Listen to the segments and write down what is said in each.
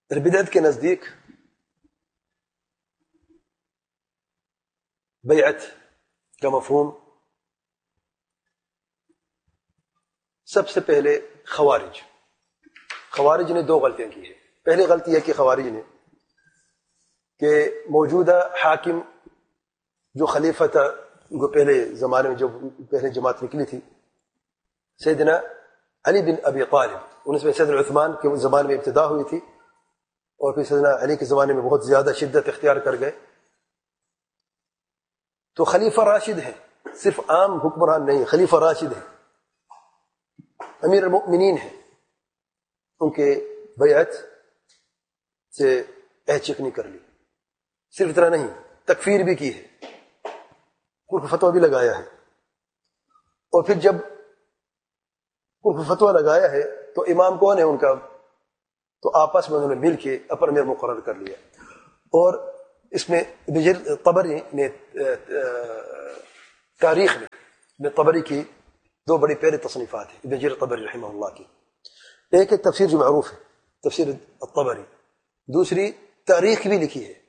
بدعت کے نزدیک بیعت کا مفہوم سب سے پہلے خوارج نے دو غلطیاں کی ہیں. پہلی غلطی ہے کہ خوارج نے کہ موجودہ حاکم جو خلیفہ تھا ان کو پہلے زمانے میں جو پہلے جماعت نکلی تھی سیدنا علی بن ابی طالب، ان میں سیدنا عثمان کے زمانے میں ابتدا ہوئی تھی اور پھر سیدنا علی کے زمانے میں بہت زیادہ شدت اختیار کر گئے. تو خلیفہ راشد ہے، صرف عام حکمران نہیں، خلیفہ راشد ہے، امیر المؤمنین ہے. ان کے بیعت سے چکنی کر لی. صرف اتنا نہیں، تکفیر بھی کی ہے، کفر فتویٰ بھی لگایا ہے. اور پھر جب کفر فتویٰ لگایا ہے تو امام کون ہے ان کا؟ تو آپس میں انہوں نے مل کے اپنا امیر مقرر کر لیا. اور اس میں ابن جریر طبری نے تاریخ میں ابن طبری کی دو بڑی پیاری تصنیفات ہیں ابن جریر طبری رحمہ اللہ کی. ایک تفسیر جو معروف ہے تفسیر الطبری، دوسری تاریخ بھی لکھی ہے.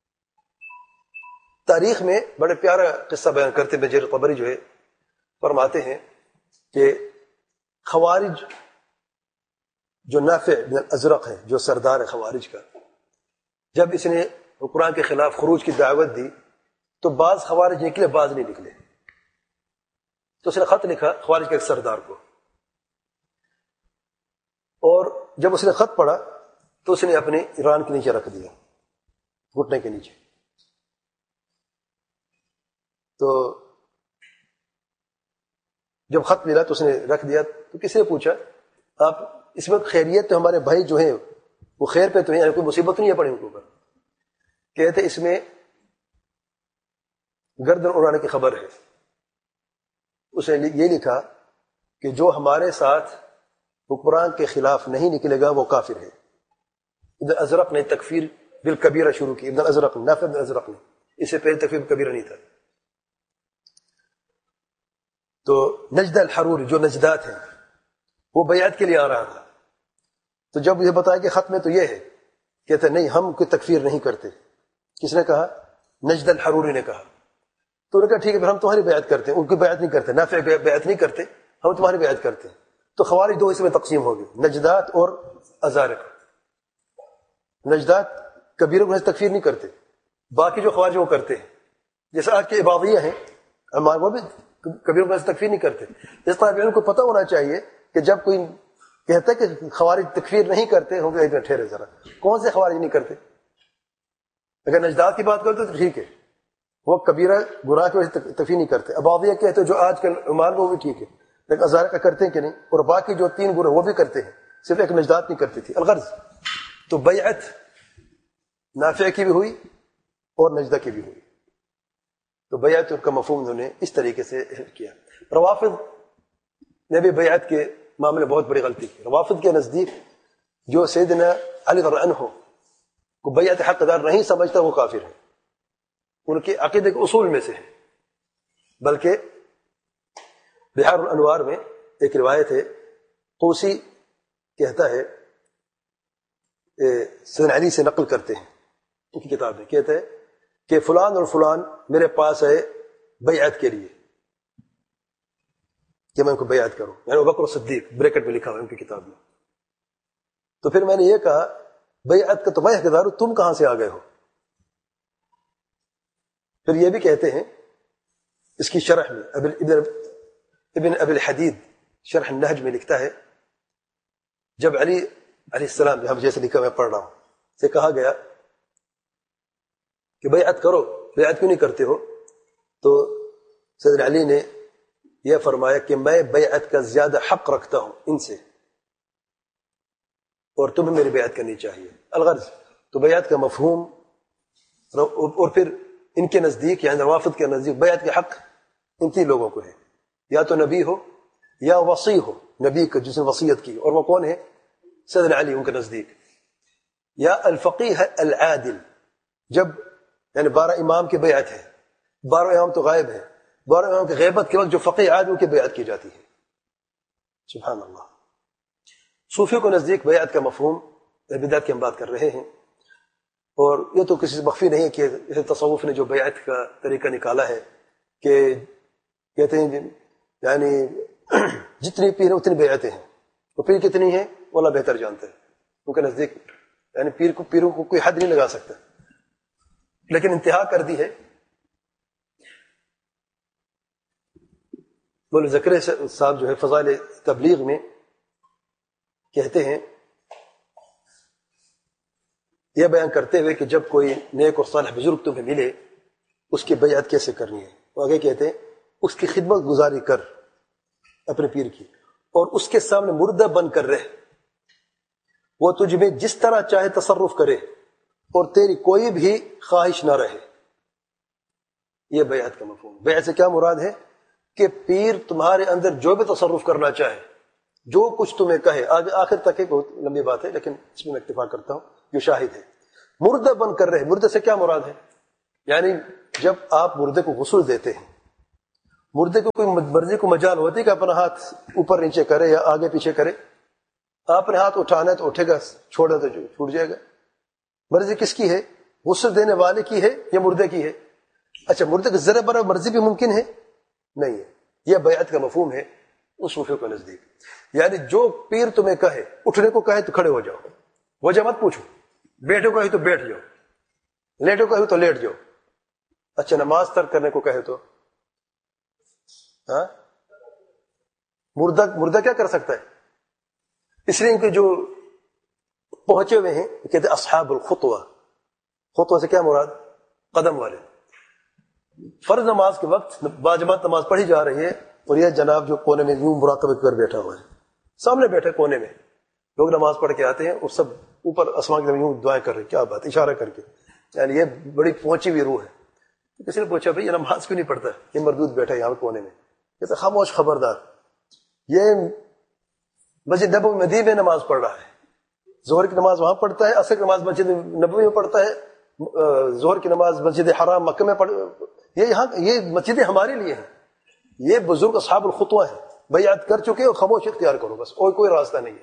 تاریخ میں بڑے پیارا قصہ بیان کرتے ابن جریر طبری جو ہے، فرماتے ہیں کہ خوارج جو نافع بن الازرق ہے جو سردار ہے خوارج کا، جب اس نے حکمران کے خلاف خروج کی دعوت دی تو بعض خوارج نکلے بعض نہیں نکلے. تو اس نے خط لکھا خوارج کے ایک سردار کو، اور جب اس نے خط پڑھا تو اس نے اپنے ایران کے نیچے رکھ دیا، گھٹنے کے نیچے. تو جب خط ملا تو اس نے رکھ دیا. تو کسی نے پوچھا آپ اس وقت خیریت تو ہمارے بھائی جو ہیں وہ خیر پہ تو ہیں، کوئی مصیبت نہیں ہے پڑے ان کے اوپر؟ کہتے اس میں گردن اڑانے کی خبر ہے. اس نے یہ لکھا کہ جو ہمارے ساتھ حکمران کے خلاف نہیں نکلے گا وہ کافر ہے. ابن ازرق نے تکفیر بالکبیرہ شروع کی. ابن ازرق نافع ابن ازرق نے، اس سے پہلے تکفیر بالکبیرہ نہیں تھا. تو نجد الحرور جو نجدات ہیں وہ بیعت کے لیے آ رہا تھا. تو جب یہ بتایا کہ خط میں تو یہ ہے، کہتے نہیں ہم کوئی تکفیر نہیں کرتے. کس نے کہا؟ نجد الحروری نے کہا. تو انہوں نے کہا ٹھیک ہے پھر ہم تمہاری بیعت کرتے ہیں. ان کی بیعت نہیں کرتے، نافع بیعت نہیں کرتے، ہم تمہاری بیعت کرتے ہیں. تو خوارج دو حصے میں تقسیم ہو گئی، نجدات اور ازارق. نجدات کبیرہ گناہ سے تکفیر نہیں کرتے، باقی جو خوارج وہ کرتے ہیں. جیسے آج کے عبادیہ ہیں وہ بھی کبیرہ گناہ سے تکفیر نہیں کرتے. اس طرح ان کو پتہ ہونا چاہیے کہ جب کوئی کہتا ہے کہ خوارج تکفیر نہیں کرتے ہوں گے، ادھر ٹھہرے ذرا، کون سے خوارج نہیں کرتے؟ اگر نجدات کی بات کرتے تو ٹھیک ہے، وہ کبیرہ گناہ کی وجہ سے تکفیر نہیں کرتے. عبادیہ کہتے جو آج کل عمان میں وہ بھی ٹھیک ہے، لیکن ازارق کا کرتے ہیں کہ نہیں. اور باقی جو تین گروہ وہ بھی کرتے ہیں، صرف ایک نجدات نہیں کرتی تھی. الغرض تو بیعت نافع کی بھی ہوئی اور نجدہ کی بھی ہوئی. تو بیعت کا مفہوم انہوں نے اس طریقے سے کیا. روافض نے بھی بیعت کے معاملے بہت بڑی غلطی کی. روافض کے نزدیک جو سیدنا علی رضی اللہ عنہ کو بیعت حقدار نہیں سمجھتا وہ کافر ہے. ان کے عقیدے کے اصول میں سے ہے. بلکہ بحار الانوار میں ایک روایت ہے، طوسی کہتا ہے، سیدنا علی سے نقل کرتے ہیں ان کی کتاب میں، کہتا ہے کہ فلان اور فلان میرے پاس ہے بیعت کے لیے کہ میں ان کو بیعت کروں، یعنی ابوبکر صدیق بریکٹ میں لکھا ہوا ہے ان کی کتاب میں. تو پھر میں نے یہ کہا بیعت کا تو میں حقدار ہوں، تم کہاں سے آ گئے ہو؟ پھر یہ بھی کہتے ہیں اس کی شرح میں ابن ابی الحدید شرح النہج میں لکھتا ہے، جب علی علیہ السلام یہاں جیسے لکھا میں پڑھ رہا ہوں سے کہا گیا کہ بیعت کرو، بیعت کیوں نہیں کرتے ہو؟ تو سیدنا علی نے یہ فرمایا کہ میں بیعت کا زیادہ حق رکھتا ہوں ان سے، اور تمہیں میری بیعت کرنی چاہیے. الغرض تو بیعت کا مفہوم، اور پھر ان کے نزدیک یعنی روافض کے نزدیک بیعت کے حق ان تین لوگوں کو ہے، یا تو نبی ہو یا وصی ہو، نبی کا جس نے وصیت کی، اور وہ کون ہے؟ سیدنا علی ان کے نزدیک. یا الفقیہ العادل، جب یعنی 12 امام کی بیعت ہے، 12 امام تو غائب ہے، 12 امام کی غیبت کے وقت جو فقیہ عادل کی بیعت کی جاتی ہے. سبحان اللہ. صوفیوں کو نزدیک بیعت کا مفہوم بدعت کی ہم بات کر رہے ہیں، اور یہ تو کسی سے مخفی نہیں ہے کہ اسے تصوف نے جو بیعت کا طریقہ نکالا ہے کہ کہتے ہیں یعنی جتنی پیر اتنی بیعتیں ہیں، تو پیر کتنی ہیں وہ اللہ بہتر جانتے ہیں، ان کے نزدیک یعنی پیروں کو کوئی حد نہیں لگا سکتا، لیکن انتہا کر دی ہے۔ بولے زکریا صاحب جو ہے فضائل تبلیغ میں کہتے ہیں، یہ بیان کرتے ہوئے کہ جب کوئی نیک اور صالح بزرگ تمہیں ملے اس کی بیعت کیسے کرنی ہے، وہ آگے کہتے ہیں اس کی خدمت گزاری کر اپنے پیر کی، اور اس کے سامنے مردہ بن کر رہ، وہ تجھ میں جس طرح چاہے تصرف کرے اور تیری کوئی بھی خواہش نہ رہے۔ یہ بیعت کا مفہوم۔ بیعت سے کیا مراد ہے کہ پیر تمہارے اندر جو بھی تصرف کرنا چاہے، جو کچھ تمہیں کہے، آخر تک ایک بہت لمبی بات ہے لیکن اس میں اکتفا کرتا ہوں جو شاہد ہے۔ مردہ بن کر رہے، مردے سے کیا مراد ہے؟ یعنی جب آپ مردے کو غسل دیتے ہیں، مردے کو کوئی مرضی کو مجال ہوتی ہے کہ اپنا ہاتھ اوپر نیچے کرے یا آگے پیچھے کرے؟ آپ نے ہاتھ اٹھانا ہے تو اٹھے گا، چھوڑا تو چھوٹ جائے گا۔ مرضی کس کی ہے؟ غسل دینے والے کی ہے یا مردے کی ہے؟ اچھا، مردے کی ذرا برا مرضی بھی ممکن ہے؟ نہیں ہے۔ یہ بیعت کا مفہوم ہے اس صوفیوں کے نزدیک۔ یعنی جو پیر تمہیں کہے، اٹھنے کو کہے تو کھڑے ہو جاؤ، وجہ مت پوچھو، بیٹھو کہے تو بیٹھ جاؤ، لیٹو کہے تو لیٹ جاؤ۔ اچھا، نماز ترک کرنے کو کہے تو ہاں، مردہ کیا کر سکتا ہے؟ اس لیے ان کے جو پہنچے ہوئے ہیں کہتے ہیں اصحاب الخطوہ۔ خطوہ سے کیا مراد؟ قدم والے۔ فرض نماز کے وقت باجماعت نماز پڑھی جا رہی ہے اور یہ جناب جو کونے میں یوں مراقبہ کر بیٹھا ہوا ہے، سامنے بیٹھے کونے میں، لوگ نماز پڑھ کے آتے ہیں اور سب اوپر آسمان کی طرف یوں دعائیں کر رہے ہیں، کیا بات، اشارہ کر کے، یعنی یہ بڑی پہنچی ہوئی روح ہے۔ کسی نے پوچھا بھائی یہ نماز کیوں نہیں پڑھتا؟ یہ مردود بیٹھا ہے یہاں کونے میں۔ کہتے خاموش، خبردار، یہ مسجد نبوی مدینہ میں نماز پڑھ رہا ہے، ظہر کی نماز وہاں پڑھتا ہے، عصر کی نماز مسجد نبوی میں پڑھتا ہے، ظہر کی نماز مسجد حرام مکہ میں یہ مسجدیں ہمارے لیے ہیں۔ یہ بزرگ اصحاب الخطوہ ہیں، بیعت کر چکے اور خاموش اختیار کرو بس، اور کوئی راستہ نہیں ہے۔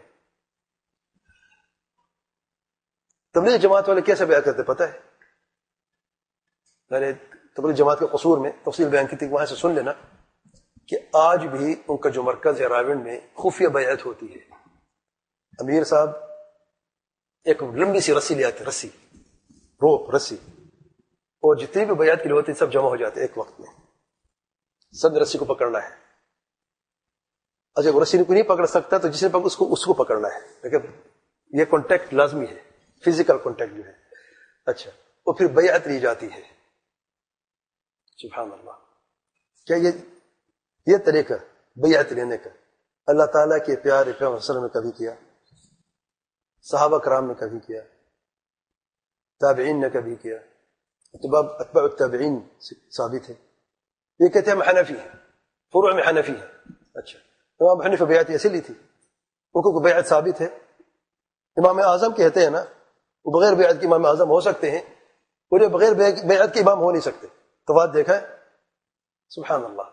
تبلیغ جماعت والے کیسے بیعت کرتے پتہ ہے؟ میں نے تبلیغ جماعت کے قصور میں تفصیل بیان کی تھی، وہاں سے سن لینا کہ آج بھی ان کا جو مرکز ہے راولپنڈی میں خفیہ بیعت ہوتی ہے۔ امیر صاحب ایک لمبی سی رسی لے آتے، رسی، روپ، رسی، اور جتنی بھی بیعت کے لیے ہوتی سب جمع ہو جاتے ایک وقت میں، سب رسی کو پکڑنا ہے۔ اچھا، وہ رسی کو نہیں پکڑ سکتا تو جس نے اس کو پکڑنا ہے، لیکن یہ کانٹیکٹ لازمی ہے، فزیکل کانٹیکٹ جو ہے۔ اچھا، اور پھر بیعت لی جاتی ہے۔ سبحان اللہ، کیا یہ طریقہ بیعت لینے کا اللہ تعالیٰ کے پیارے پیغمبر صلی اللہ علیہ وسلم نے کبھی کیا، صحابہ کرام نے کبھی کیا، تابعین نے کبھی کیا، اتباع التابعین سے ثابت ہے۔ یہ کہتے ہیں ہم حنفی ہیں، فروع میں حنفی ہیں۔ اچھا، امام حنیفہ بیعت ایسے لی تھی، ان کو بیعت ثابت ہے۔ امام اعظم کہتے ہیں نا، وہ بغیر بیعت کے امام اعظم ہو سکتے ہیں، اور یہ بغیر بیعت کے امام ہو نہیں سکتے۔ تو بات دیکھا ہے، سبحان اللہ۔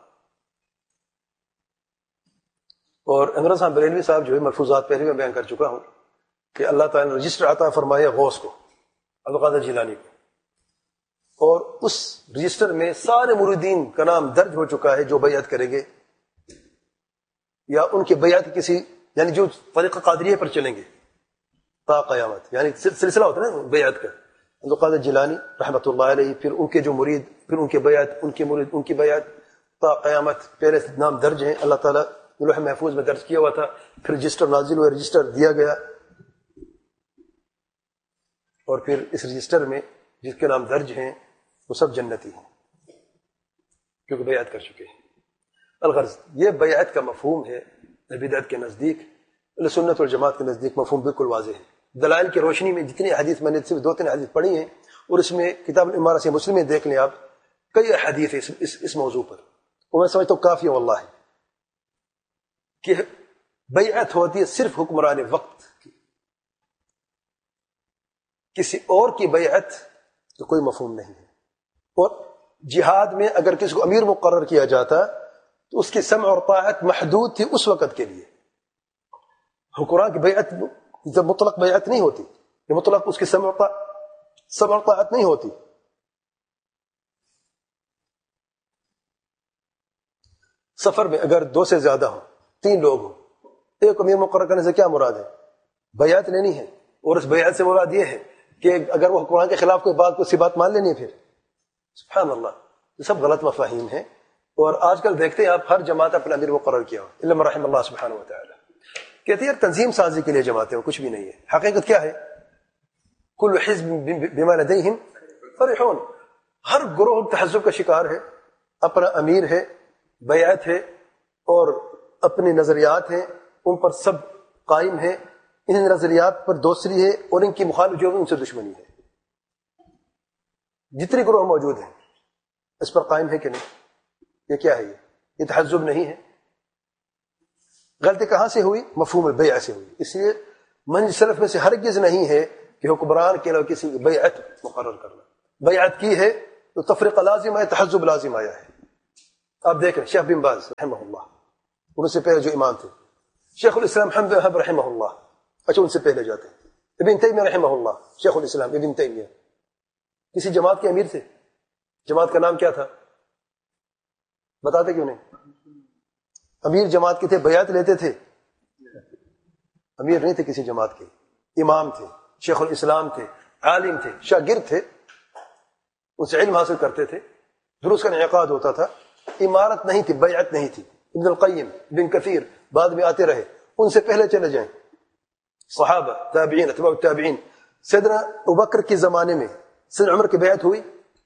اور عمران صاحب بریلوی صاحب جو ہے ملفوظات پہلے میں بیان کر چکا ہوں کہ اللہ تعالیٰ نے رجسٹر عطا فرمایا غوث کو، عبد القادر جیلانی کو، اور اس رجسٹر میں سارے مریدین کا نام درج ہو چکا ہے جو بیعت کریں گے یا ان کی بیعت کسی، یعنی جو طریقہ قادریہ پر چلیں گے تا قیامت، یعنی سلسلہ ہوتا ہے نا بیعت کا، عبد القادر جیلانی رحمۃ اللہ علیہ، پھر ان کے جو مرید، پھر ان کے بیعت، ان کے مرید، ان کی بیعت تا قیامت، پہلے نام درج ہیں، اللہ تعالیٰ لوح محفوظ میں درج کیا ہوا تھا، پھر رجسٹر نازل ہوئے، رجسٹر دیا گیا، اور پھر اس رجسٹر میں جس کے نام درج ہیں وہ سب جنتی ہیں کیونکہ بیعت کر چکے ہیں۔ الغرض یہ بیعت کا مفہوم ہے بدعت کے نزدیک، سنت والجماعت کے نزدیک مفہوم بالکل واضح ہے۔ دلائل کی روشنی میں جتنی حدیث میں نے صرف 2-3 حدیث پڑھی ہیں، اور اس میں کتاب الامارہ سے مسلم میں دیکھ لیں آپ، کئی حدیث ہیں اس موضوع پر، اور میں سمجھتا ہوں کافی ہے واللہ کہ بیعت ہوتی ہے صرف حکمران وقت کی، کسی اور کی بیعت تو کوئی مفہوم نہیں ہے۔ اور جہاد میں اگر کسی کو امیر مقرر کیا جاتا تو اس کی سمع اور طاعت محدود تھی اس وقت کے لیے، حکمران کی بیعت جب مطلق بیعت نہیں ہوتی، یہ مطلق اس کی سمع طاعت نہیں ہوتی. سفر میں اگر 2 سے زیادہ ہوں، 3 لوگ ہوں، ایک امیر مقرر کرنے سے کیا مراد ہے؟ بیعت لینی ہے، اور اس بیعت سے مراد یہ ہے کہ اگر وہ قرآن کے خلاف کوئی بات، کوئی بات مان لینی ہے. پھر سبحان اللہ، یہ سب غلط مفاہیم ہیں. اور آج کل دیکھتے ہیں آپ ہر جماعت اپنا امیر مقرر کیا ہو، الا من رحم اللہ سبحانہ و تعالی. کہتے ہیں تنظیم سازی کے لیے جماعتیں ہو، کچھ بھی نہیں ہے. حقیقت کیا ہے؟ کل حزب بما لدیہم فرحون. ہر گروہ تحزب کا شکار ہے، اپنا امیر ہے، بیعت ہے، اور اپنی نظریات ہیں، ان پر سب قائم ہیں. ان نظریات پر دوسری ہے، اور ان کی مخالف جو ہے ان سے دشمنی ہے. جتنے گروہ موجود ہیں اس پر قائم ہے کہ نہیں؟ یہ کیا ہے؟ یہ تحزب نہیں ہے. غلطی کہاں سے ہوئی؟ مفہوم البیع سے ہوئی. اس لیے منہج سلف میں سے ہرگز نہیں ہے کہ حکمران کے علاوہ کسی کی بیعت مقرر کرنا. بیعت کی ہے تو تفریقہ لازم ہے، تحزب لازم آیا ہے. آپ دیکھ رہے شیخ بن باز رحمہ اللہ، ان سے پہلے جو امام تھے شیخ الاسلام حمد بن وہاب رحمہ اللہ، اچھا ان سے پہلے جاتے ہیں ابن تیمیہ رحمہ اللہ. شیخ الاسلام ابن تیمیہ کسی جماعت کے امیر تھے. جماعت کا نام کیا تھا؟ بتاتے کیوں نہیں؟ امیر جماعت کے تھے، بیعت لیتے تھے. امیر نہیں تھے کسی جماعت کے، امام تھے، شیخ الاسلام تھے، عالم تھے، شاگرد تھے، ان سے علم حاصل کرتے تھے، دروس کا انعقاد ہوتا تھا. امارت نہیں تھی، بیعت نہیں تھی. ابن القیم، ابن کثیر بعد میں آتے رہے. ان سے پہلے چلے جائیں صحابہ، تابعین، اتباع التابعین. سیدنا ابوبکر کے زمانے میں سیدنا عمر کی بیعت ہوئی،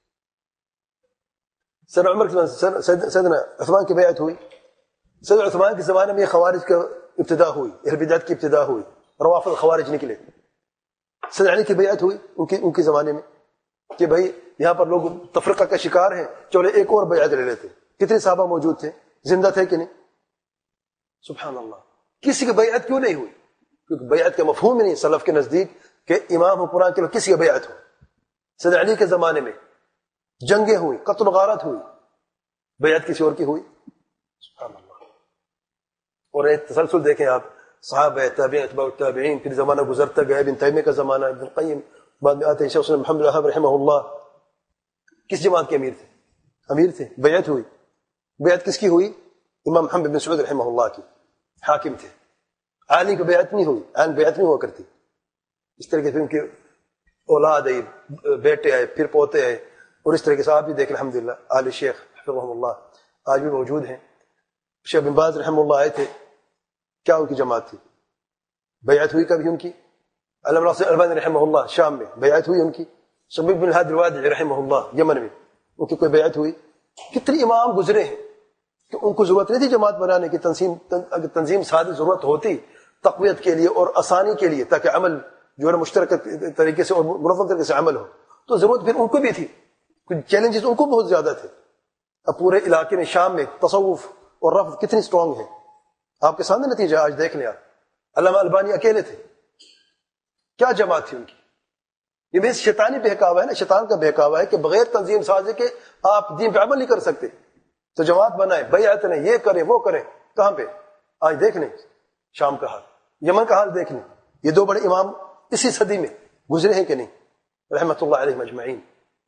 سیدنا عثمان کی بیعت ہوئی. سیدنا عثمان کے زمانے میں خوارج کا ابتدا ہوئی، اہل بدعت کی ابتدا ہوئی، روافض خوارج نکلے. سیدنا علی کی بیعت ہوئی ان کے زمانے میں کہ بھائی یہاں پر لوگ تفرقہ کا شکار ہیں، چلو ایک اور بیعت لے لیتے. کتنے صحابہ موجود تھے، زندہ تھے کہ نہیں؟ سبحان اللہ. کسی کی بیعت کیوں نہیں ہوئی؟ کیونکہ بیعت کا مفہوم ہی نہیں سلف کے نزدیک کہ امام حکمران کے لوگ کسی کی بیعت ہو. سیدنا علی کے زمانے میں جنگیں ہوئی، قتل و غارت ہوئی، بیعت کسی اور کی ہوئی. سبحان اللہ. اور ایک تسلسل دیکھیں آپ، صحابہ، تابعین، اتباع التابعین، پھر زمانہ گزرتا گیا، ابن تیمیہ کا زمانہ، ابن القیم، بعد میں آتے ہیں شیخ محمد بن وہاب رحمہ اللہ. کس جماعت کے امیر تھے؟ امیر تھے، بیعت ہوئی. بیعت کس کی ہوئی؟ امام محمد بن سعود رحمہ اللہ کی. حاکم تھے. عالم کی بیعت نہیں ہوئی، عالم بیعت نہیں ہوا کرتی. اس طرح کے ان کے اولاد آئی، بیٹے آئے، پھر پوتے آئے، اور اس طرح کے صاحب بھی دیکھ الحمدللہ آل شیخ حفظهم اللہ آج بھی موجود ہیں. شیخ بن باز رحمہ اللہ آئے تھے، کیا ان کی جماعت تھی؟ بیعت ہوئی کبھی ان کی؟ علامہ ناصر البانی رحمہ اللہ شام میں بیعت ہوئی ان کی. شبیب بن ہادی الوادعی رحمہ اللہ یمن میں، ان کی کوئی بیعت ہوئی؟ کتنے امام گزرے ہیں کہ ان کو ضرورت نہیں تھی جماعت بنانے کی. اگر تنظیم سادی ضرورت ہوتی تقویت کے لیے اور آسانی کے لیے تاکہ عمل جو ہے مشترک طریقے سے اور منظم طریقے سے عمل ہو، تو ضرورت پھر ان کو بھی تھی. چیلنجز ان کو بہت زیادہ تھے. اب پورے علاقے میں شام میں تصوف اور رفض کتنی سٹرونگ ہے، آپ کے سامنے نتیجہ آج دیکھ لیں. آپ علامہ البانی اکیلے تھے، کیا جماعت تھی ان کی؟ یہ بھی شیطانی بہکاوا ہے نا، شیطان کا بہکاوا ہے کہ بغیر تنظیم سازی کے آپ دین پہ عمل نہیں کر سکتے. تو جماعت بنائیں، بیعت نہیں، یہ کریں وہ کریں. کہاں پہ؟ آج دیکھ لیں شام کا حال، یمن کا حال دیکھ لیں. یہ 2 بڑے امام اسی صدی میں گزرے ہیں کہ نہیں، رحمت اللہ علیہم اجمعین.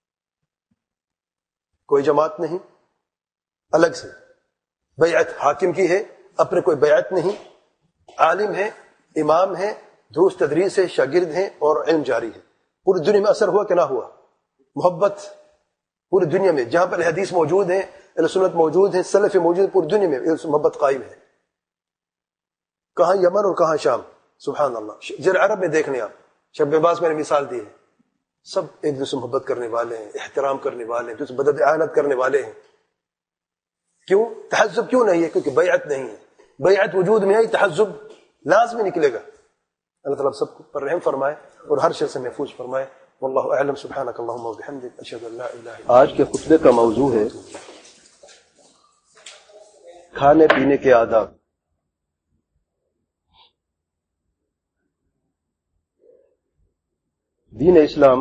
کوئی جماعت نہیں الگ سے. بیعت حاکم کی ہے، اپنے کوئی بیعت نہیں. عالم ہے، امام ہے، دروس تدریس ہے، شاگرد ہیں، اور علم جاری ہے. پوری دنیا میں اثر ہوا کہ نہ ہوا؟ محبت پوری دنیا میں، جہاں پر حدیث موجود ہیں، اہل سنت موجود ہیں، سلف موجود ہیں، پوری دنیا میں محبت قائم ہے. کہاں یمن اور کہاں شام. سبحان اللہ. جزیرہ عرب میں دیکھ لیں آپ، شیخ بن باز میں نے مثال دی ہے، سب ایک دوسرے محبت کرنے والے ہیں، احترام کرنے والے ہیں، دوسرے بدد اعانت کرنے والے ہیں. کیوں؟ تحزب کیوں نہیں ہے؟ کیونکہ بیعت نہیں ہے. بیعت وجود میں آئی، تحزب لازمی نکلے گا. اللہ تعالیٰ سب پر رحم فرمائے اور ہر شر سے محفوظ فرمائے. واللہ اعلم. سبحانک اللہم وبحمدک، اشہد ان لا الہ الا انت. آج کے خطبے کا موضوع ہے کھانے پینے کے آداب. دین اسلام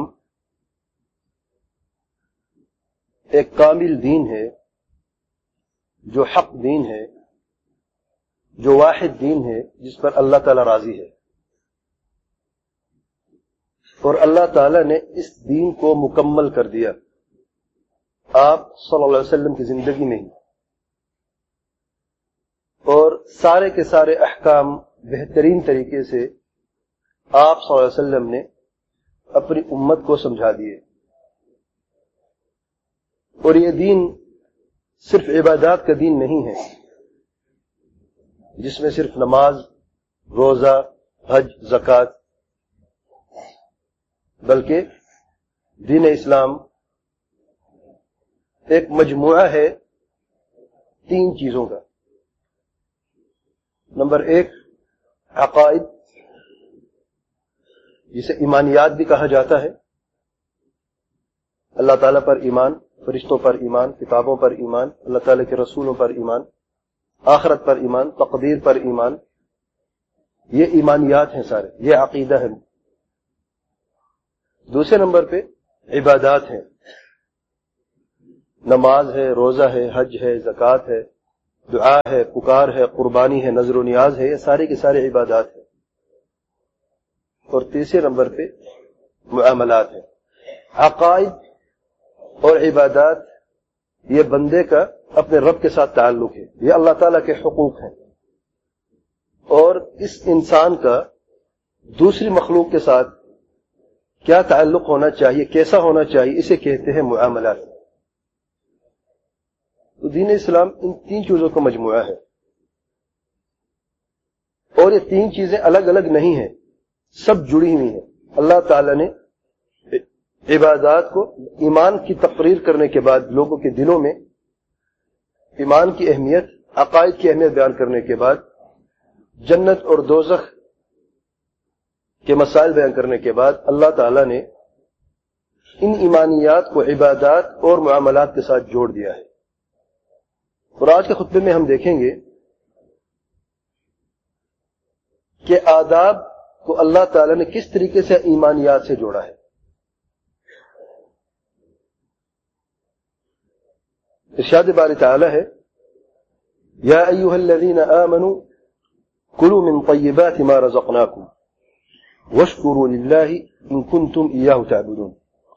ایک کامل دین ہے، جو حق دین ہے، جو واحد دین ہے، جس پر اللہ تعالی راضی ہے. اور اللہ تعالیٰ نے اس دین کو مکمل کر دیا آپ صلی اللہ علیہ وسلم کی زندگی میں ہی، اور سارے کے سارے احکام بہترین طریقے سے آپ صلی اللہ علیہ وسلم نے اپنی امت کو سمجھا دیے. اور یہ دین صرف عبادات کا دین نہیں ہے جس میں صرف نماز، روزہ، حج، زکوٰۃ، بلکہ دین اسلام ایک مجموعہ ہے 3 چیزوں کا. نمبر 1 عقائد، جسے ایمانیات بھی کہا جاتا ہے. اللہ تعالیٰ پر ایمان، فرشتوں پر ایمان، کتابوں پر ایمان، اللہ تعالیٰ کے رسولوں پر ایمان، آخرت پر ایمان، تقدیر پر ایمان. یہ ایمانیات ہیں سارے، یہ عقیدہ ہے. دوسرے نمبر پہ عبادات ہیں، نماز ہے، روزہ ہے، حج ہے، زکوٰۃ ہے، دعا ہے، پکار ہے، قربانی ہے، نذر و نیاز ہے. یہ سارے کے سارے عبادات ہیں. اور تیسرے نمبر پہ معاملات ہیں. عقائد اور عبادات یہ بندے کا اپنے رب کے ساتھ تعلق ہے، یہ اللہ تعالیٰ کے حقوق ہیں. اور اس انسان کا دوسری مخلوق کے ساتھ کیا تعلق ہونا چاہیے، کیسا ہونا چاہیے، اسے کہتے ہیں معاملات. تو دین اسلام ان 3 چیزوں کا مجموعہ ہے. اور یہ 3 چیزیں الگ الگ نہیں ہیں، سب جڑی ہوئی ہیں. اللہ تعالیٰ نے عبادات کو ایمان کی تقریر کرنے کے بعد لوگوں کے دلوں میں ایمان کی اہمیت، عقائد کی اہمیت بیان کرنے کے بعد جنت اور دوزخ کے مسائل بیان کرنے کے بعد اللہ تعالیٰ نے ان ایمانیات کو عبادات اور معاملات کے ساتھ جوڑ دیا ہے. اور آج کے خطبے میں ہم دیکھیں گے کہ آداب کو اللہ تعالیٰ نے کس طریقے سے ایمانیات سے جوڑا ہے. ارشاد باری تعالی ہے، یا ایھا الذین آمنوا کلوا من طیبات ما رزقناکم واشکروا للہ ان کنتم ایاہ تعبدون.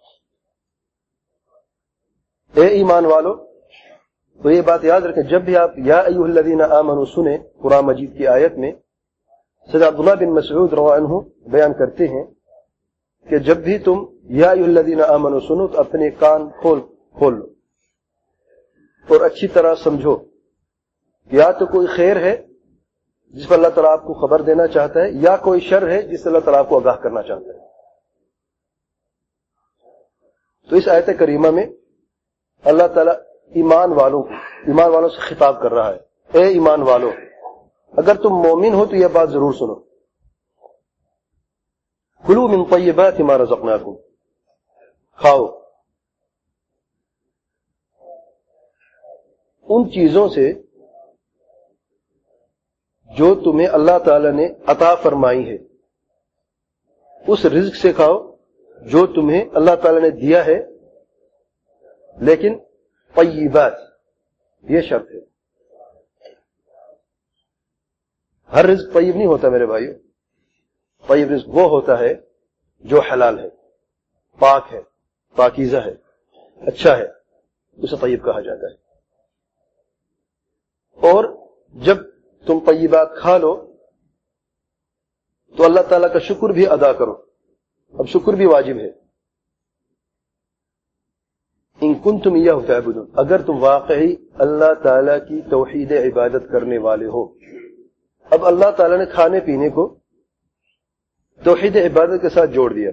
اے ایمان والو، تو یہ بات یاد رکھیں، جب بھی آپ یا ایھا الذین آمنوا سنیں قرآن مجید کی آیت میں، سید عبداللہ بن مسعود رضی اللہ عنہ بیان کرتے ہیں کہ جب بھی تم یا ایھا الذین آمنوا سنو تو اپنے کان کھول لو اور اچھی طرح سمجھو. یا تو کوئی خیر ہے جس پر اللہ تعالیٰ آپ کو خبر دینا چاہتا ہے، یا کوئی شر ہے جس سے اللہ تعالیٰ آپ کو آگاہ کرنا چاہتا ہے. تو اس آیت کریمہ میں اللہ تعالیٰ ایمان والوں سے خطاب کر رہا ہے، اے ایمان والو، اگر تم مومن ہو تو یہ بات ضرور سنو. کلوا من طیبات ما رزقناکم، کھاؤ ان چیزوں سے جو تمہیں اللہ تعالی نے عطا فرمائی ہے، اس رزق سے کھاؤ جو تمہیں اللہ تعالی نے دیا ہے، لیکن طیبات یہ شرط ہے. ہر رزق طیب نہیں ہوتا میرے بھائیو. طیب رزق وہ ہوتا ہے جو حلال ہے، پاک ہے، پاکیزہ ہے، اچھا ہے، اسے طیب کہا جاتا ہے. اور جب تم طیبات کھا لو تو اللہ تعالیٰ کا شکر بھی ادا کرو. اب شکر بھی واجب ہے. ان کنتم ایاہ تعبدون، اگر تم واقعی اللہ تعالیٰ کی توحید عبادت کرنے والے ہو. اب اللہ تعالیٰ نے کھانے پینے کو توحید عبادت کے ساتھ جوڑ دیا،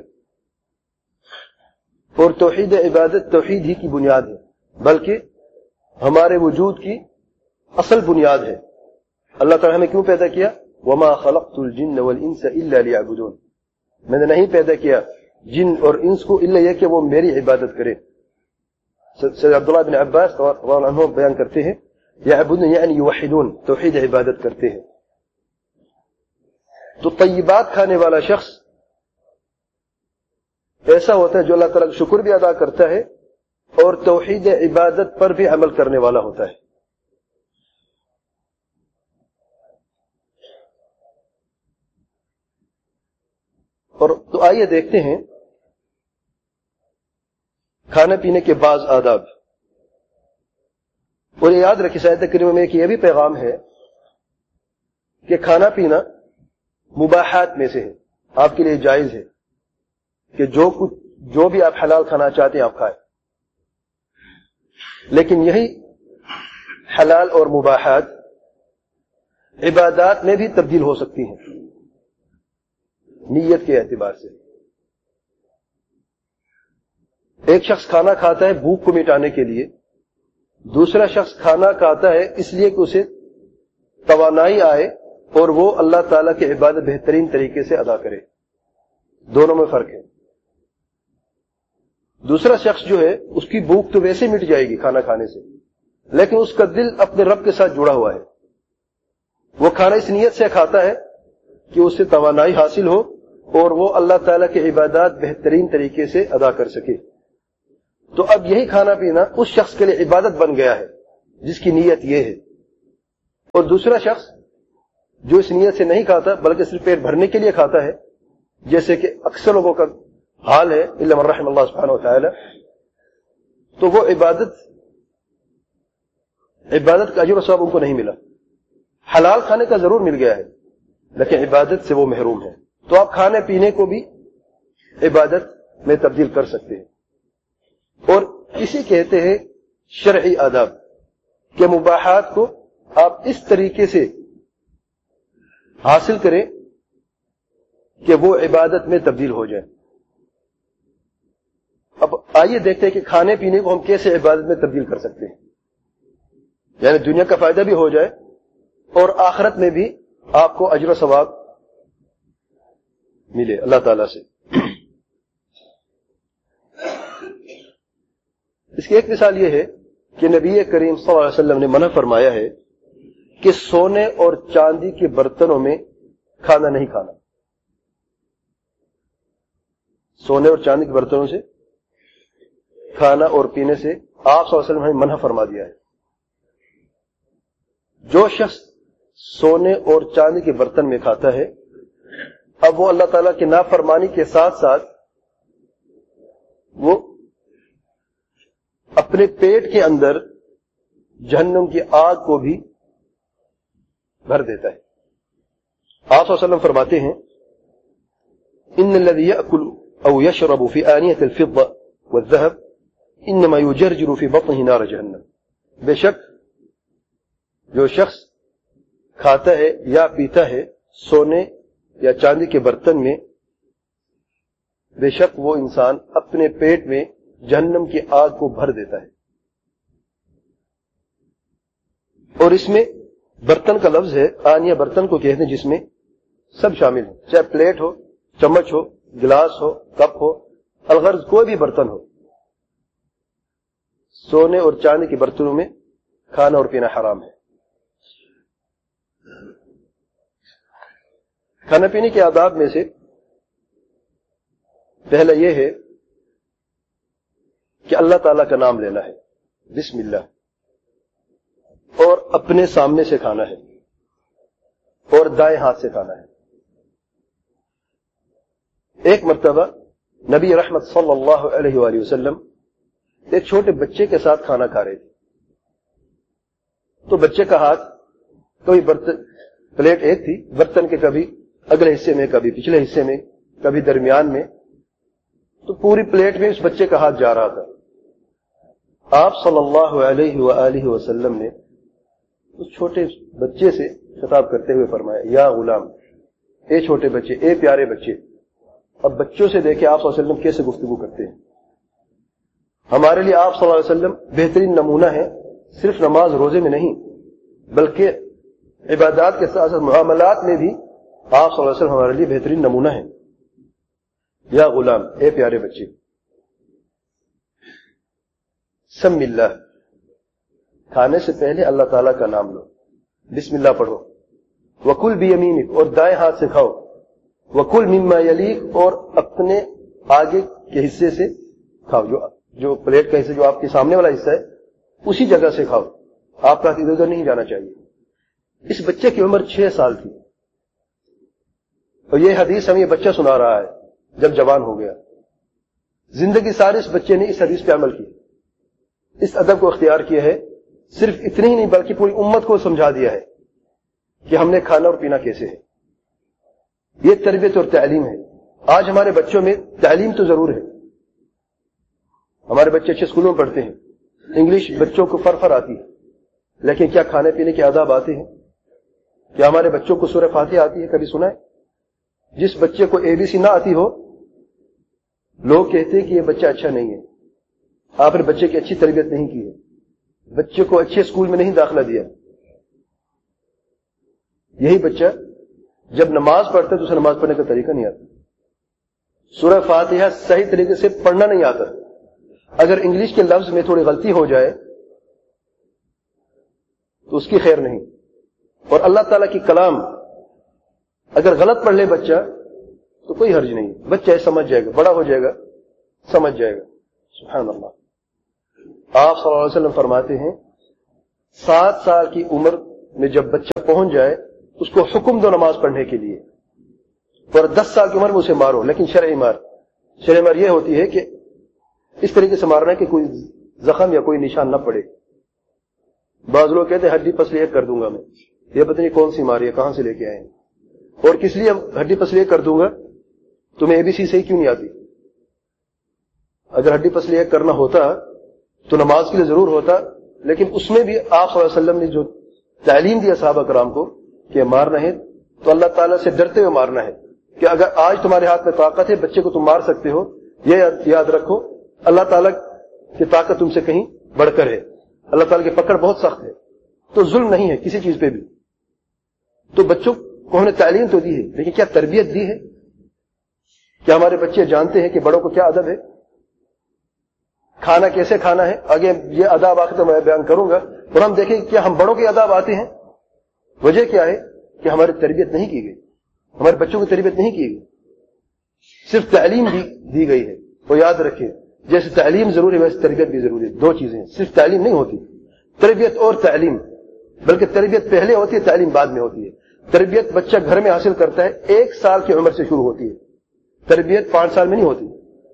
اور توحید عبادت توحید ہی کی بنیاد ہے، بلکہ ہمارے وجود کی اصل بنیاد ہے. اللہ تعالیٰ ہمیں کیوں پیدا کیا؟ وما خلقت الجن والانس الا لیعبدون، میں نے نہیں پیدا کیا جن اور انس کو الا یہ کہ وہ میری عبادت کرے. سید عبداللہ بن عباس رضی اللہ عنہ بیان کرتے ہیں، یعبدون یعنی یوحدون، توحید عبادت کرتے ہیں. تو طیبات کھانے والا شخص ایسا ہوتا ہے جو اللہ تعالیٰ کا شکر بھی ادا کرتا ہے اور توحید عبادت پر بھی عمل کرنے والا ہوتا ہے. اور تو آئیے دیکھتے ہیں کھانے پینے کے بعض آداب. اور یہ یاد رکھیں آیت کریمہ میں کہ یہ بھی پیغام ہے کہ کھانا پینا مباحات میں سے ہے، آپ کے لیے جائز ہے کہ جو بھی آپ حلال کھانا چاہتے ہیں آپ کھائیں. لیکن یہی حلال اور مباحات عبادات میں بھی تبدیل ہو سکتی ہیں نیت کے اعتبار سے. ایک شخص کھانا کھاتا ہے بھوک کو مٹانے کے لیے، دوسرا شخص کھانا کھاتا ہے اس لیے کہ اسے توانائی آئے اور وہ اللہ تعالیٰ کی عبادت بہترین طریقے سے ادا کرے. دونوں میں فرق ہے. دوسرا شخص جو ہے اس کی بھوک تو ویسے مٹ جائے گی کھانا کھانے سے، لیکن اس کا دل اپنے رب کے ساتھ جڑا ہوا ہے. وہ کھانا اس نیت سے کھاتا ہے کہ اسے توانائی حاصل ہو اور وہ اللہ تعالیٰ کی عبادات بہترین طریقے سے ادا کر سکے. تو اب یہی کھانا پینا اس شخص کے لیے عبادت بن گیا ہے جس کی نیت یہ ہے. اور دوسرا شخص جو اس نیت سے نہیں کھاتا بلکہ صرف پیٹ بھرنے کے لیے کھاتا ہے، جیسے کہ اکثر لوگوں کا حال ہے الا من رحم اللہ سبحانہ و تعالی، تو وہ عبادت کا اجر و ثواب ان کو نہیں ملا. حلال کھانے کا ضرور مل گیا ہے لیکن عبادت سے وہ محروم ہے. تو آپ کھانے پینے کو بھی عبادت میں تبدیل کر سکتے ہیں. اور اسی کہتے ہیں شرعی آداب، کہ مباحات کو آپ اس طریقے سے حاصل کریں کہ وہ عبادت میں تبدیل ہو جائے. اب آئیے دیکھتے ہیں کہ کھانے پینے کو ہم کیسے عبادت میں تبدیل کر سکتے ہیں، یعنی دنیا کا فائدہ بھی ہو جائے اور آخرت میں بھی آپ کو اجر و ثواب ملے اللہ تعالی سے. اس کی ایک مثال یہ ہے کہ نبی کریم صلی اللہ علیہ وسلم نے منع فرمایا ہے کہ سونے اور چاندی کے برتنوں میں کھانا نہیں کھانا. سونے اور چاندی کے برتنوں سے کھانا اور پینے سے آپ صلی اللہ علیہ وسلم نے منع فرما دیا ہے. جو شخص سونے اور چاندی کے برتن میں کھاتا ہے اب وہ اللہ تعالیٰ کی نافرمانی کے ساتھ ساتھ وہ اپنے پیٹ کے اندر جہنم کی آگ کو بھی بھر دیتا ہے. آپ صلی اللہ علیہ وسلم فرماتے ہیں ان الذي يأكل او يشرب في آنية الفضة والذهب انما يجرجر في بطنه نار جہنم. بے شک جو شخص کھاتا ہے یا پیتا ہے سونے یا چاندی کے برتن میں، بے شک وہ انسان اپنے پیٹ میں جہنم کی آگ کو بھر دیتا ہے. اور اس میں برتن کا لفظ ہے، آنیہ برتن کو کہتے ہیں جس میں سب شامل ہے، چاہے پلیٹ ہو، چمچ ہو، گلاس ہو، کپ ہو، الغرض کوئی بھی برتن ہو. سونے اور چاندی کے برتنوں میں کھانا اور پینا حرام ہے. کھانا پینے کے آداب میں سے پہلا یہ ہے کہ اللہ تعالیٰ کا نام لینا ہے، بسم اللہ، اور اپنے سامنے سے کھانا ہے اور دائیں ہاتھ سے کھانا ہے. ایک مرتبہ نبی رحمت صلی اللہ علیہ وآلہ وسلم ایک چھوٹے بچے کے ساتھ کھانا کھا رہے تھے. تو بچے کا ہاتھ کبھی پلیٹ ایک تھی، برتن کے کبھی اگلے حصے میں، کبھی پچھلے حصے میں، کبھی درمیان میں، تو پوری پلیٹ میں اس بچے کا ہاتھ جا رہا تھا. آپ صلی اللہ علیہ وآلہ وسلم نے اس چھوٹے بچے سے خطاب کرتے ہوئے فرمایا، یا غلام، اے چھوٹے بچے، اے پیارے بچے. اب بچوں سے دیکھیں آپ صلی اللہ علیہ وسلم کیسے گفتگو کرتے ہیں. ہمارے لیے آپ صلی اللہ علیہ وسلم بہترین نمونہ ہے، صرف نماز روزے میں نہیں بلکہ عبادات کے ساتھ ساتھ معاملات میں بھی آپ صلی اللہ علیہ وسلم ہمارے لیے بہترین نمونہ ہے. یا غلام، اے پیارے بچے، سم اللہ، کھانے سے پہلے اللہ تعالیٰ کا نام لو، بسم اللہ پڑھو. وکل بیمینک، اور دائیں ہاتھ سے کھاؤ. وکل مما یلیک، اور اپنے آگے کے حصے سے کھاؤ، جو پلیٹ کا حصہ جو آپ کے سامنے والا حصہ ہے اسی جگہ سے کھاؤ، آپ کا ادھر ادھر نہیں جانا چاہیے. اس بچے کی عمر 6 سال تھی اور یہ حدیث ہمیں یہ بچہ سنا رہا ہے جب جوان ہو گیا. زندگی ساری اس بچے نے اس حدیث پہ عمل کیا, اس ادب کو اختیار کیا ہے. صرف اتنی ہی نہیں بلکہ پوری امت کو سمجھا دیا ہے کہ ہم نے کھانا اور پینا کیسے ہے. یہ تربیت اور تعلیم ہے. آج ہمارے بچوں میں تعلیم تو ضرور ہے, ہمارے بچے اچھے اسکولوں میں پڑھتے ہیں, انگلش بچوں کو فر آتی ہے, لیکن کیا کھانے پینے کے آداب آتے ہیں؟ کیا ہمارے بچوں کو سورہ فاتحہ آتی ہے؟ کبھی سنا ہے؟ جس بچے کو ABC نہ آتی ہو, لوگ کہتے ہیں کہ یہ بچہ اچھا نہیں ہے, آپ نے بچے کی اچھی تربیت نہیں کی ہے, بچے کو اچھے اسکول میں نہیں داخلہ دیا. یہی بچہ جب نماز پڑھتا ہے تو اسے نماز پڑھنے کا طریقہ نہیں آتا, سورہ فاتحہ صحیح طریقے سے پڑھنا نہیں آتا. اگر انگلش کے لفظ میں تھوڑی غلطی ہو جائے تو اس کی خیر نہیں, اور اللہ تعالیٰ کی کلام اگر غلط پڑھ لے بچہ تو کوئی حرج نہیں, بچہ سمجھ جائے گا, بڑا ہو جائے گا سمجھ جائے گا. سبحان اللہ. آپ صلی اللہ علیہ وسلم فرماتے ہیں 7 سال کی عمر میں جب بچہ پہنچ جائے اس کو حکم دو نماز پڑھنے کے لیے, اور 10 سال کی عمر میں اسے مارو, لیکن شرعی مار یہ ہوتی ہے کہ اس طریقے سے مارنا ہے کہ کوئی زخم یا کوئی نشان نہ پڑے. بعض لوگ کہتے ہیں ہڈی پسلی ایک کر دوں گا میں, یہ پتہ نہیں کون سی ماری ہے, کہاں سے لے کے آئے ہیں, اور کس لیے ہڈی پسلی ایک کر دوں گا, تمہیں ABC صحیح کیوں نہیں آتی؟ اگر ہڈی پسلی ایک کرنا ہوتا تو نماز کے لیے ضرور ہوتا, لیکن اس میں بھی آپ صلی اللہ علیہ وسلم نے جو تعلیم دیا صحابہ کرام کو کہ مارنا ہے تو اللہ تعالیٰ سے ڈرتے ہوئے مارنا ہے, کہ اگر آج تمہارے ہاتھ میں طاقت ہے بچے کو تم مار سکتے ہو, یہ یاد رکھو اللہ تعالیٰ کی طاقت تم سے کہیں بڑھ کر ہے, اللہ تعالیٰ کی پکڑ بہت سخت ہے, تو ظلم نہیں ہے کسی چیز پہ بھی. تو بچوں کو ہم نے تعلیم تو دی ہے, لیکن کیا تربیت دی ہے؟ کیا ہمارے بچے جانتے ہیں کہ بڑوں کو کیا ادب ہے, کھانا کیسے کھانا ہے؟ آگے یہ اداب آخر تو میں بیان کروں گا, اور ہم دیکھیں کیا ہم بڑوں کے اداب آتے ہیں. وجہ کیا ہے کہ ہماری تربیت نہیں کی گئی, ہمارے بچوں کی تربیت نہیں کی گئی, صرف تعلیم دی گئی ہے. وہ یاد رکھیں, جیسے تعلیم ضروری ہے ویسے تربیت بھی ضروری ہے. 2 چیزیں, صرف تعلیم نہیں ہوتی, تربیت اور تعلیم, بلکہ تربیت پہلے ہوتی ہے تعلیم بعد میں ہوتی ہے. تربیت بچہ گھر میں حاصل کرتا ہے 1 سال کی عمر سے شروع ہوتی ہے, تربیت 5 سال میں نہیں ہوتی.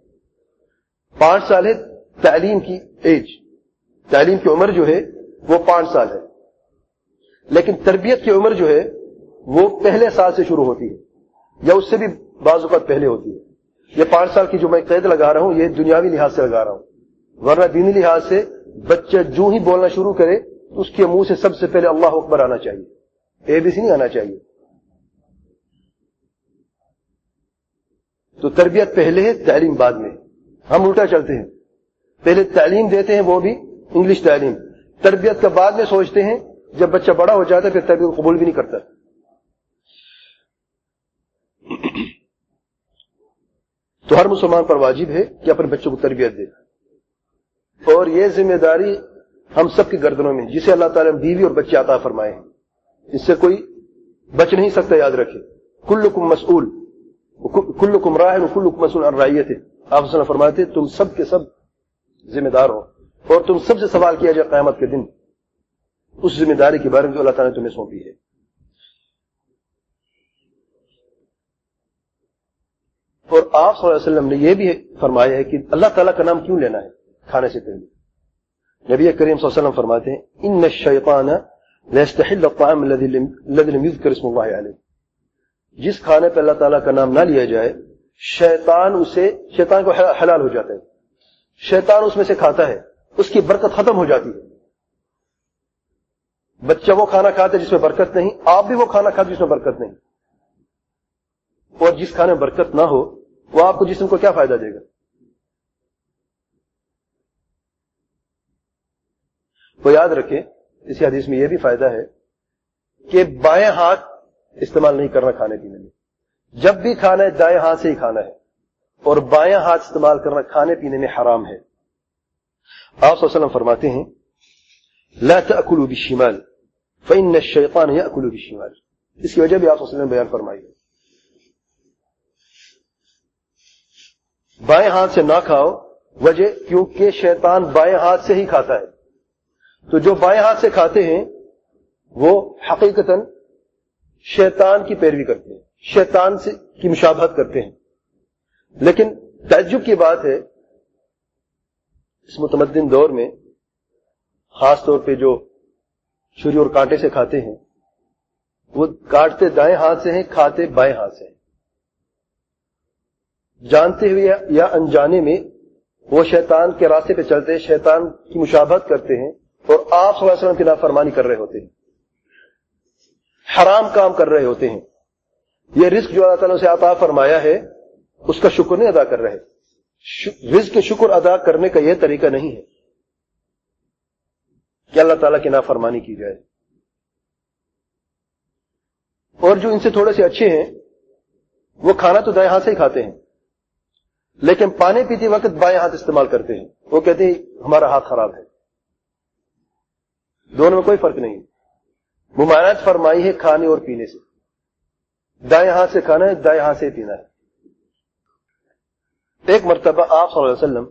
5 سال ہے تعلیم کی ایج, تعلیم کی عمر جو ہے وہ 5 سال ہے, لیکن تربیت کی عمر جو ہے وہ پہلے سال سے شروع ہوتی ہے, یا اس سے بھی بعض اوقات پہلے ہوتی ہے. یہ 5 سال کی جو میں قید لگا رہا ہوں یہ دنیاوی لحاظ سے لگا رہا ہوں, ورنہ دینی لحاظ سے بچہ جو ہی بولنا شروع کرے تو اس کے منہ سے سب سے پہلے اللہ اکبر آنا چاہیے, ABC نہیں آنا چاہیے. تو تربیت پہلے ہے تعلیم بعد میں. ہم الٹا چلتے ہیں, پہلے تعلیم دیتے ہیں وہ بھی انگلش تعلیم, تربیت کا بعد میں سوچتے ہیں, جب بچہ بڑا ہو جاتا ہے پھر تربیت کو قبول بھی نہیں کرتا. تو ہر مسلمان پر واجب ہے کہ اپنے بچوں کو تربیت دے, اور یہ ذمہ داری ہم سب کی گردنوں میں, جسے اللہ تعالیٰ نے بیوی اور بچے عطا فرمائے ہیں, اس سے کوئی بچ نہیں سکتا. یاد رکھے کلکم مسئول کلکم راع وکلکم مسئول عن رعیتہ. آپ صلی اللہ علیہ وسلم فرماتے تم سب کے سب ذمہ دار ہو, اور تم سب سے سوال کیا جائے قیامت کے دن اس ذمہ داری کے بارے میں جو اللہ تعالیٰ نے تمہیں سونپی ہے. اور آپ صلی اللہ علیہ وسلم نے یہ بھی فرمایا ہے کہ اللہ تعالیٰ کا نام کیوں لینا ہے کھانے سے پہلے. نبی کریم صلی اللہ علیہ وسلم فرماتے ہیں ان الشیطان لا يستحل الطعام الذي لم يذكر اسم الله علیہ. جس کھانے پہ اللہ تعالیٰ کا نام نہ لیا جائے شیطان کو حلال ہو جاتا ہے, شیطان اس میں سے کھاتا ہے, اس کی برکت ختم ہو جاتی ہے. بچہ وہ کھانا کھاتا ہے جس میں برکت نہیں, آپ بھی وہ کھانا کھاتے جس میں برکت نہیں, اور جس کھانے میں برکت نہ ہو وہ آپ کو جسم کو کیا فائدہ دے گا؟ وہ یاد رکھیں اسی حدیث میں یہ بھی فائدہ ہے کہ بائیں ہاتھ استعمال نہیں کرنا کھانے پینے میں. جب بھی کھانا ہے دائیں ہاتھ سے ہی کھانا ہے, اور بائیں ہاتھ استعمال کرنا کھانے پینے میں حرام ہے. آپ صلی اللہ علیہ وسلم فرماتے ہیں لا تأکلوا بالشمال فإن الشیطان یأکل بالشمال. اس کی وجہ بھی آپ صلی اللہ علیہ وسلم بیان فرمائی ہے. بائیں ہاتھ سے نہ کھاؤ, وجہ کیونکہ شیطان بائیں ہاتھ سے ہی کھاتا ہے. تو جو بائیں ہاتھ سے کھاتے ہیں وہ حقیقتاً شیطان کی پیروی کرتے ہیں, شیطان سے کی مشابہت کرتے ہیں. لیکن تعجب کی بات ہے اس متمدن دور میں خاص طور پہ جو چھری اور کانٹے سے کھاتے ہیں وہ کاٹتے دائیں ہاتھ سے ہیں، کھاتے بائیں ہاتھ سے ہیں. جانتے ہوئے یا انجانے میں وہ شیطان کے راستے پہ چلتے ہیں، شیطان کی مشابہت کرتے ہیں اور آپ صلی اللہ علیہ وسلم کی نافرمانی کر رہے ہوتے ہیں، حرام کام کر رہے ہوتے ہیں. یہ رزق جو اللہ تعالیٰ نے اسے عطا فرمایا ہے اس کا شکر نہیں ادا کر رہے. رزق کے شکر ادا کرنے کا یہ طریقہ نہیں ہے کہ اللہ تعالیٰ کی نافرمانی کی جائے. اور جو ان سے تھوڑے سے اچھے ہیں وہ کھانا تو دائیں ہاتھ سے ہی کھاتے ہیں لیکن پانی پیتے وقت بائیں ہاتھ استعمال کرتے ہیں. وہ کہتے ہیں ہمارا ہاتھ خراب ہے. دونوں میں کوئی فرق نہیں. ممانعت فرمائی ہے کھانے اور پینے سے. دائیں ہاتھ سے کھانا ہے، دائیں ہاتھ سے پینا ہے. ایک مرتبہ آپ صلی اللہ علیہ وسلم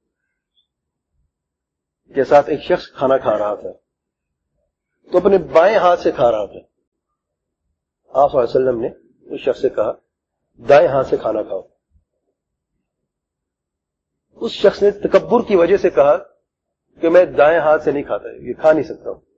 کے ساتھ ایک شخص کھانا کھا رہا تھا تو اپنے بائیں ہاتھ سے کھا رہا تھا. آپ صلی اللہ علیہ وسلم نے اس شخص سے کہا دائیں ہاتھ سے کھانا کھاؤ. اس شخص نے تکبر کی وجہ سے کہا کہ میں دائیں ہاتھ سے نہیں کھاتا، یہ کھا نہیں سکتا ہوں.